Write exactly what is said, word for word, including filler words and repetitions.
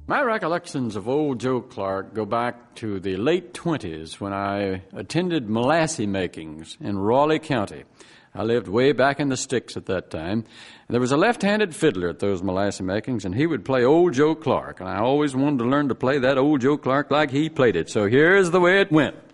My recollections of old Joe Clark go back to the late twenties when I attended molassy makings in Raleigh County. I lived way back in the sticks at that time. There was a left-handed fiddler at those molassy makings, and he would play old Joe Clark, and I always wanted to learn to play that old Joe Clark like he played it. So here's the way it went.